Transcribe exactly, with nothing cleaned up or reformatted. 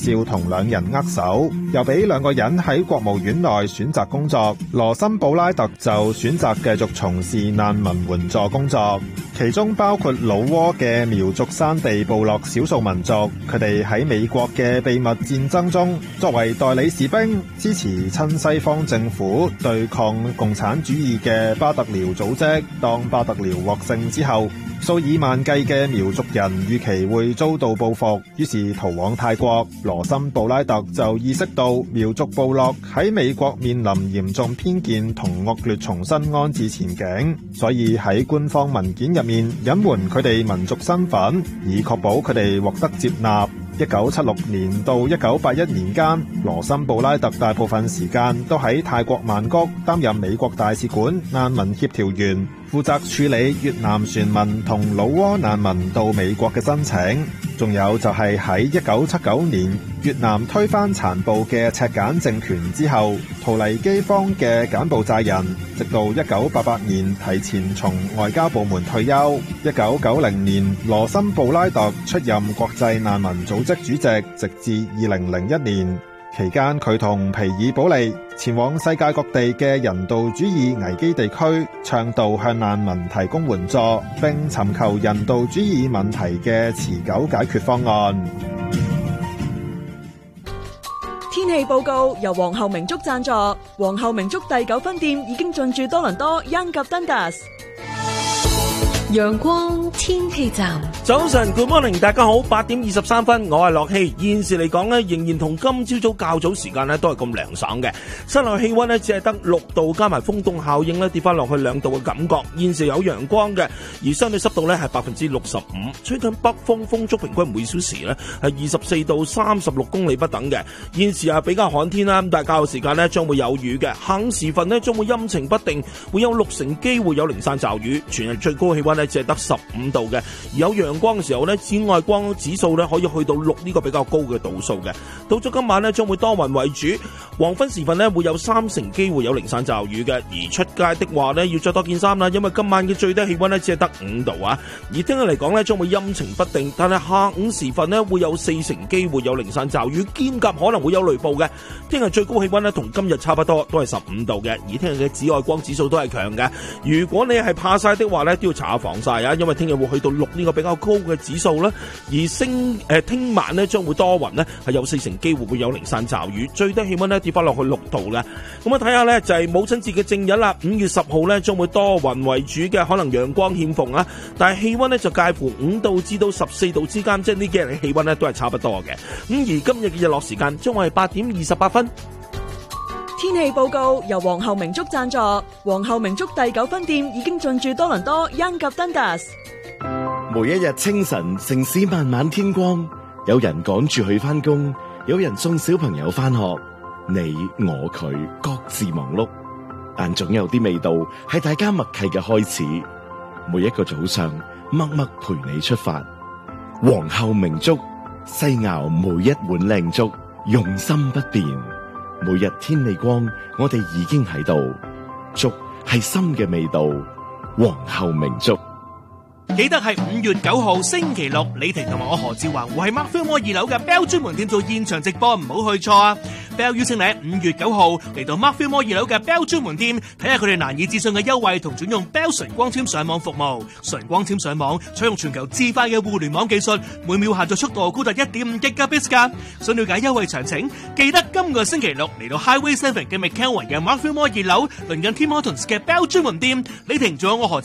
笑同兩人握手，又俾兩個人喺國務院內選擇工作。羅森布拉特就選擇繼續從事難民援助工作，其中包括老撾嘅苗族山地部落少數民族，佢哋喺美國嘅秘密戰爭中作為代理士兵，支持親西方政府對抗共產主義嘅巴特遼組織。當巴特遼獲勝之後，數以萬計嘅苗族人預期會遭到報復，於是逃往泰國。羅森布拉特就意識到苗族部落喺美國面臨嚴重偏見同惡劣重新安置前景，所以喺官方文件入面隱瞞佢哋民族身份，以確保佢哋獲得接納。一九七六年到一九八一年間，羅森布拉特大部分時間都喺泰國曼谷擔任美國大使館難民協調員，負責處理越南船民同老撾難民到美國嘅申請。仲有就係喺一九七九年越南推翻殘暴嘅赤柬政權之後，逃離饑荒嘅柬埔寨人，直到一九八八年提前從外交部門退休。一九九零年，羅森布拉特出任國際難民組織主席，直至二零零一年。期間佢同皮爾保利前往世界各地嘅人道主義危機地區，倡導向難民提供援助，並尋求人道主義問題嘅持久解決方案。 天氣報告由皇后明燭贊助，皇后明燭第九分店已經進駐多倫多 Yonge 及 Dundas。 陽光天氣站， 早晨 Good morning， 大家好，八點二十三分，我係樂希。現時嚟講呢，仍然同今朝早較早時間呢都係咁涼爽嘅，室內氣溫呢只係得六度，加埋風凍效應呢跌翻落去兩度嘅感覺。現時有陽光嘅，而相對濕度呢係百分之六十五，吹緊北風，風速平均每小時呢係二十四到三十六公里不等嘅。現時係比較寒天啦，咁但係較後時間呢將會有雨嘅，下午時分呢將會陰晴不定，會有六成機會有零散驟雨，全日最高氣溫呢只係得十五度嘅，而有陽光嘅時候呢，紫外光指數呢可以去到六呢個比較高嘅度數嘅。到咗今晚呢，將會多雲為主，黃昏時分呢會有三成機會有零散驟雨嘅。而出街的話呢，要着多件衫啦，因為今晚嘅最低氣溫呢只係得五度啊。而聽日嚟講呢，將會陰晴不定，但係下午時分呢會有四成機會有零散驟雨，兼夾可能會有雷暴嘅。聽日最高氣溫呢同今日差不多，都係十五度嘅。而聽日嘅紫外光指數都係強嘅。如果你係怕曬的話呢，都要搽下防曬啊，因為聽日會去到六呢個比較高嘅指數啦。而星誒聽晚呢將會多雲呢，係有四成機會會有零散驟雨，最低氣溫呢跌翻落去六度嘅。咁啊睇下呢就係母親節嘅正日啦，五月十號呢將會多雲為主嘅，可能陽光欠奉啊，但係氣溫呢就介乎五度至到十四度之間，即係呢幾日嘅氣溫呢都係差不多嘅。咁而今日嘅日落時間將會係八點二十八分。 天氣報告由皇后明燭贊助，皇后明燭第九分店已經進駐多倫多 Yonge 及 Dundas。 每一日清晨，城市慢慢天光，有人趕住去返工，有人送小朋友返學，你我佢各自忙碌，但總有啲味道係大家默契嘅開始。每一個早上，默默陪你出發。皇后明燭，細熬每一碗靚粥，用心不變。每日天未光，我哋已經喺度。粥係心嘅味道，皇后明燭。 記得係五月九號星期六，李婷同埋我何志華會喺 Mark Film 二樓嘅 Bell 專門店做現場直播，唔好去錯啊！ Bell 邀請你喺五月九號嚟到 Mark Film 二樓嘅 Bell 專門店，睇下佢哋難以置信嘅優惠同轉用 Bell 純光纖上網服務。純光纖上網採用全球至快嘅互聯網技術，每秒下載速度高達 一點五 Gigabits 噶。想了解優惠詳情，記得今個星期六嚟到 Highway Seven 嘅 McKelvin 嘅 Mark Film 二樓，鄰近 Tim Hortons 嘅 Bell 專門店。李婷仲有我何